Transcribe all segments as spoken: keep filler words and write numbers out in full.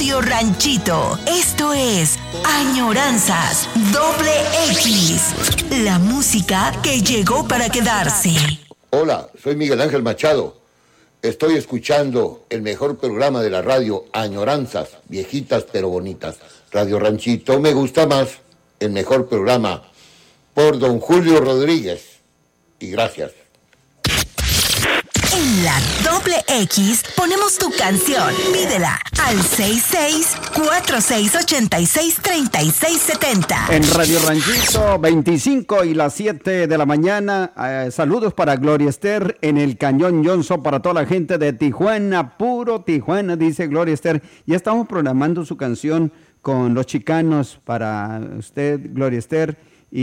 Radio Ranchito. Esto es Añoranzas Doble X. La música que llegó para quedarse. Hola, soy Miguel Ángel Machado. Estoy escuchando el mejor programa de la radio, Añoranzas, viejitas pero bonitas. Radio Ranchito me gusta más, el mejor programa, por don Julio Rodríguez. Y gracias. En la Doble X ponemos tu canción. Pídela al seis seis cuatro seis ocho seis tres seis siete cero. En Radio Ranchito, veinticinco y las siete de la mañana. Eh, saludos para Gloria Esther en el Cañón Johnson, para toda la gente de Tijuana, puro Tijuana, dice Gloria Esther. Ya estamos programando su canción con los chicanos para usted, Gloria Esther,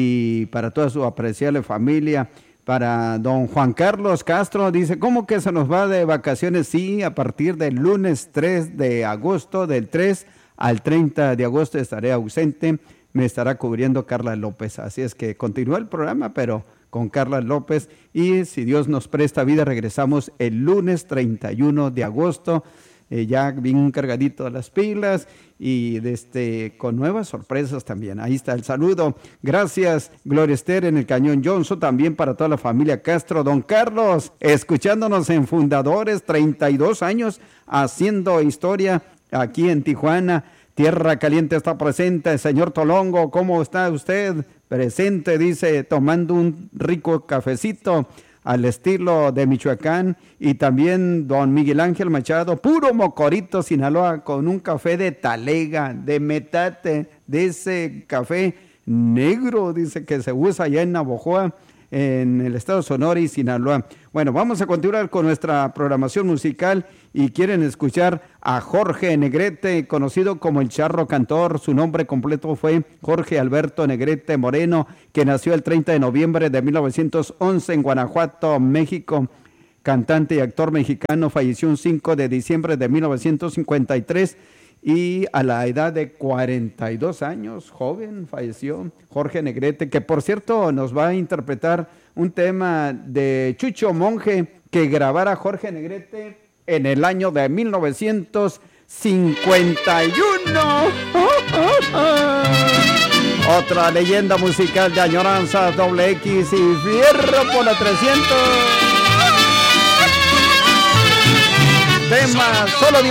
y para toda su apreciable familia. Para don Juan Carlos Castro, dice, ¿cómo que se nos va de vacaciones? Sí, a partir del lunes tres de agosto, del tres al treinta de agosto estaré ausente, me estará cubriendo Carla López. Así es que continúa el programa, pero con Carla López, y si Dios nos presta vida, regresamos el lunes treinta y uno de agosto, eh, ya bien cargadito de las pilas y desde, con nuevas sorpresas también. Ahí está el saludo. Gracias, Gloria Esther en el Cañón Johnson, también para toda la familia Castro. Don Carlos, escuchándonos en Fundadores, treinta y dos años haciendo historia aquí en Tijuana. Tierra Caliente está presente. Señor Tolongo, ¿cómo está usted? Presente, dice, tomando un rico cafecito al estilo de Michoacán. Y también don Miguel Ángel Machado, puro Mocorito, Sinaloa, con un café de talega, de metate, de ese café negro, dice, que se usa allá en Navojoa, en el estado de Sonora y Sinaloa. Bueno, vamos a continuar con nuestra programación musical y quieren escuchar a Jorge Negrete, conocido como el Charro Cantor. Su nombre completo fue Jorge Alberto Negrete Moreno, que nació el treinta de noviembre de mil novecientos once en Guanajuato, México. Cantante y actor mexicano, falleció un cinco de diciembre de mil novecientos cincuenta y tres y a la edad de cuarenta y dos años, joven, falleció Jorge Negrete, que por cierto nos va a interpretar un tema de Chucho Monje que grabara Jorge Negrete en el año de mil novecientos cincuenta y uno. Otra leyenda musical de Añoranzas Doble X y Fierro por la trescientos. Tema Solo Dios.